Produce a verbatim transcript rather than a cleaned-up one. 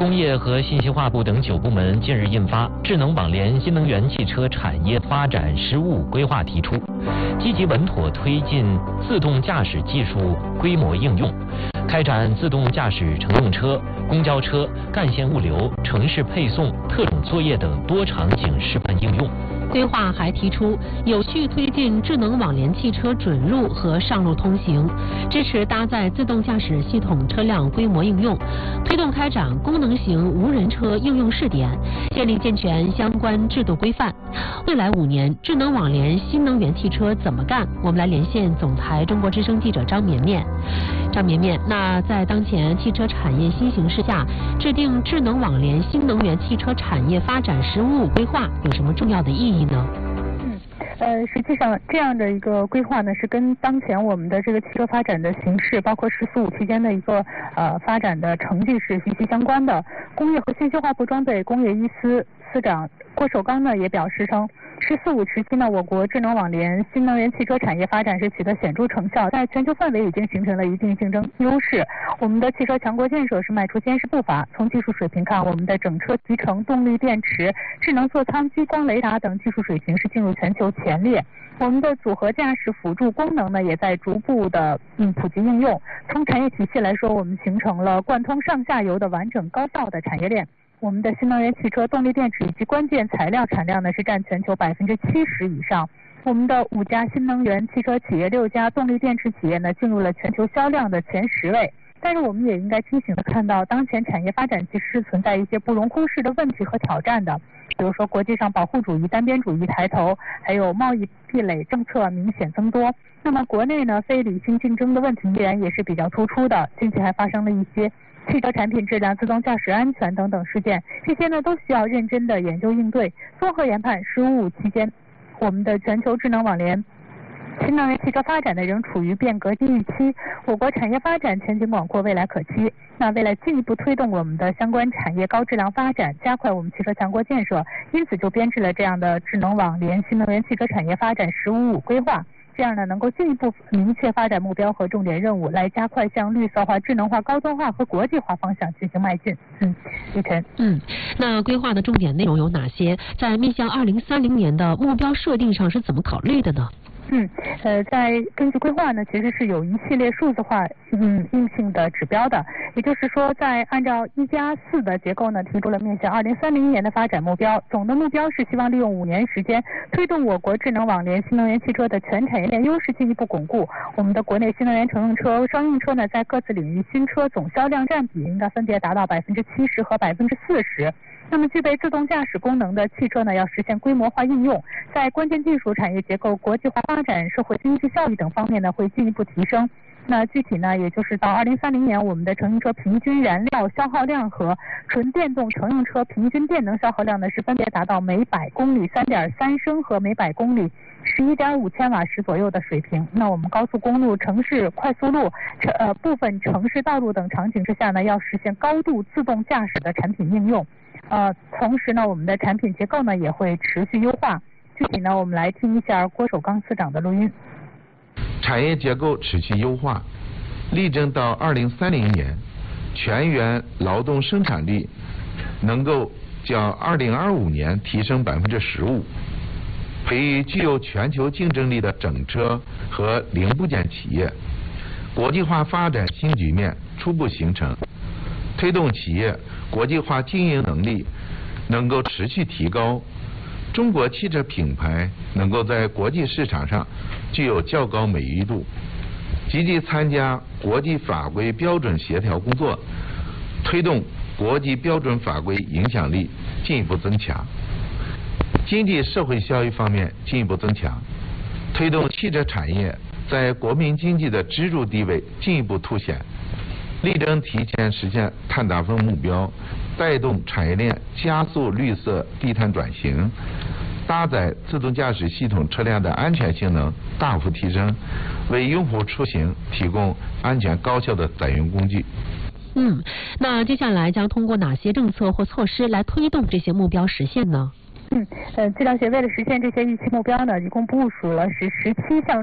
工业和信息化部等九部门近日印发《智能网联新能源汽车产业发展实务规划》，提出积极稳妥推进自动驾驶技术规模应用，开展自动驾驶乘用车、公交车、干线物流、城市配送、特种作业等多场景示范应用。 规划还提出，有序推进智能网联汽车准入和上路通行，支持搭载自动驾驶系统车辆规模应用，推动开展功能型无人车应用试点，建立健全相关制度规范。未来五年，智能网联新能源汽车怎么干？我们来连线总台中国之声记者张绵绵。张绵绵，那在当前汽车产业新形势下，制定智能网联新能源汽车产业发展实务规划有什么重要的意义呢？ 嗯，呃，实际上这样的一个规划呢，是跟当前我们的这个汽车发展的形势，包括“十四五”期间的一个呃发展的成绩是息息相关的。工业和信息化部装备工业一司司长郭守刚呢也表示称，“十四五”时期呢，我国智能网联新能源汽车产业发展是取得显著成效，在全球范围已经形成了一定竞争优势。我们的汽车强国建设是迈出坚实步伐。从技术水平看，我们的整车集成、动力电池、智能座舱、激光雷达等技术水平是进入全球前列。我们的组合驾驶辅助功能呢，也在逐步的嗯普及应用。从产业体系来说，我们形成了贯通上下游的完整高效的产业链。我们的新能源汽车动力电池以及关键材料产量呢是占全球百分之七十以上。我们的五家新能源汽车企业、六家动力电池企业呢进入了全球销量的前十位。但是我们也应该清醒地看到，当前产业发展其实是存在一些不容忽视的问题和挑战的。比如说，国际上保护主义、单边主义抬头，还有贸易壁垒政策明显增多。那么国内呢，非理性竞争的问题依然也是比较突出的。近期还发生了一些汽车产品质量、自动驾驶安全等等事件，这些呢都需要认真的研究应对，综合研判。十五期间，我们的全球智能网联新能源汽车发展呢仍处于变革低预期，我国产业发展前景广阔，未来可期。那为了进一步推动我们的相关产业高质量发展，加快我们汽车强国建设，因此就编制了这样的智能网联新能源汽车产业发展“十五五”规划。这样呢，能够进一步明确发展目标和重点任务，来加快向绿色化、智能化、高端化和国际化方向进行迈进。嗯，玉晨。 嗯，那规划的重点内容有哪些？在面向二零三零年的目标设定上是怎么考虑的呢？ 嗯，呃，在根据规划呢，其实是有一系列数字化嗯硬性的指标的，也就是说，在按照一加四的结构呢，提出了面向二零三零年的发展目标。总的目标是希望利用五年时间，推动我国智能网联新能源汽车的全产业链优势进一步巩固。我们的国内新能源乘用车、商用车呢，在各自领域新车总销量占比应该分别达到百分之七十和百分之四十。那么具备自动驾驶功能的汽车呢，要实现规模化应用，在关键技术、产业结构、国际化发展、社会经济效益等方面呢，会进一步提升。那具体呢，也就是到二零三零年，我们的乘用车平均燃料消耗量和纯电动乘用车平均电能消耗量呢，是分别达到每百公里 三点三升和每百公里十一点五千瓦时左右的水平。那我们高速公路、城市快速路、呃部分城市道路等场景之下呢，要实现高度自动驾驶的产品应用。呃，同时呢，我们的产品结构呢也会持续优化。具体呢，我们来听一下郭守刚司长的录音。 产业结构持续优化，力争到二零三零年，全员劳动生产力能够较二零二五年提升百分之十五，培育具有全球竞争力的整车和零部件企业，国际化发展新局面初步形成。推动企业国际化经营能力能够持续提高，中国汽车品牌能够在国际市场上具有较高美誉度，积极参加国际法规标准协调工作，推动国际标准法规影响力进一步增强。经济社会效益方面进一步增强，推动汽车产业在国民经济的支柱地位进一步凸显。力争提前实现碳达峰目标，带动产业链加速绿色低碳转型，搭载自动驾驶系统车辆的安全性能大幅提升，为用户出行提供安全高效的载运工具。 嗯，那接下来将通过哪些政策或措施来推动这些目标实现呢？ 嗯，呃，资料协为了实现这些预期目标呢，一共部署了是十七项